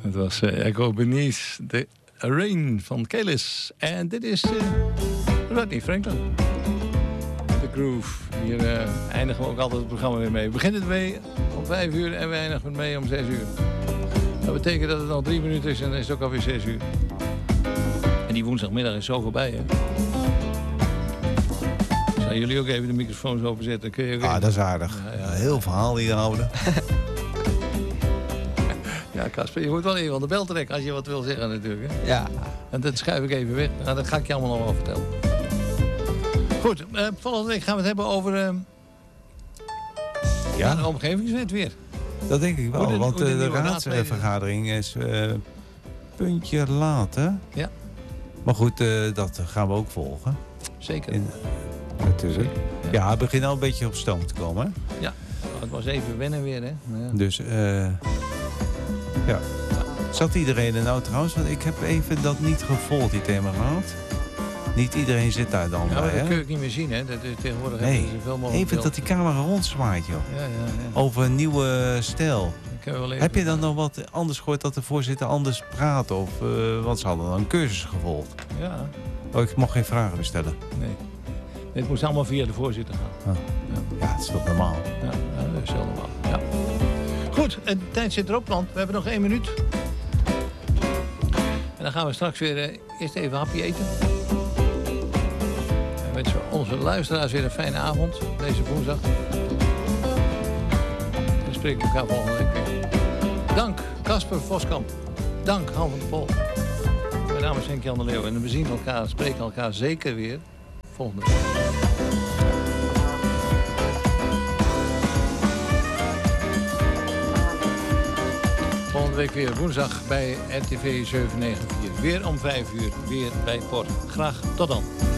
Het was Echo Beneath the Rain van Kelis. En dit is Rodney Franklin. The Groove. Hier eindigen we ook altijd het programma weer mee. We beginnen ermee om 5 uur en we eindigen ermee om 6 uur. Dat betekent dat het nog 3 minuten is en dan is het ook alweer 6 uur. En die woensdagmiddag is zo voorbij, hè? Zou jullie ook even de microfoons openzetten? Kun je ook dat is aardig. Ja. Heel verhaal hier houden. Ja, Casper, je moet wel even aan de bel trekken als je wat wil zeggen natuurlijk. Hè? Ja. En dat schuif ik even weg. Nou, dat ga ik je allemaal nog wel vertellen. Goed, volgende week gaan we het hebben over de omgevingswet weer. Dat denk ik wel, want de raadsvergadering is puntje later. Ja. Maar goed, dat gaan we ook volgen. Zeker. Natuurlijk. Ja, het begint al een beetje op stoom te komen. Hè? Ja, het was even wennen weer, hè. Ja. Dus, ja. Zat iedereen er nou trouwens? Want ik heb even dat niet gevolgd, die themaraad. Niet iedereen zit daar dan bij, hè? Dat kun je niet meer zien, hè. Dat, tegenwoordig nee, hebben ze veel mogelijk even dat die camera rondzwaait, joh. Ja. Over een nieuwe stijl. Heb je dan nog wat anders gehoord dat de voorzitter anders praat? Of, want ze hadden dan een cursus gevolgd. Ja. Oh, ik mocht geen vragen meer stellen. Nee. Het moest allemaal via de voorzitter gaan. Oh. Ja, dat is toch normaal? Ja, dat is heel normaal. Ja. Goed, de tijd zit erop, want we hebben nog 1 minuut. En dan gaan we straks weer eerst even een hapje eten. En wensen we onze luisteraars weer een fijne avond, deze woensdag. We spreken elkaar volgende week weer. Dank, Casper Voskamp. Dank, Han van der Pol. Mijn naam is Henk-Jan de Leeuw. En we zien elkaar, spreken elkaar zeker weer volgende week. Volgende week weer woensdag bij RTV 794. Weer om 5 uur, weer bij Port. Graag tot dan.